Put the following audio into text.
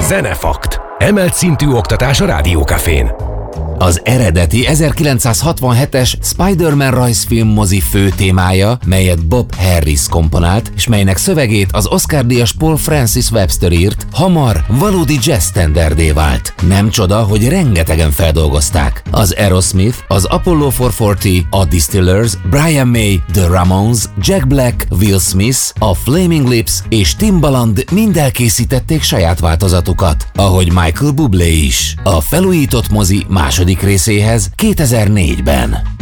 Zenefakt. Emelt szintű oktatás a Rádiókafén. Az eredeti 1967-es Spider-Man rajzfilm mozi fő témája, melyet Bob Harris komponált, és melynek szövegét az Oscar-díjas Paul Francis Webster írt, hamar valódi jazz standardé vált. Nem csoda, hogy rengetegen feldolgozták. Az Aerosmith, az Apollo 440, a Distillers, Brian May, The Ramones, Jack Black, Will Smith, a Flaming Lips és Timbaland mind elkészítették saját változatukat, ahogy Michael Bublé is. A felújított mozi második részéhez 2004-ben.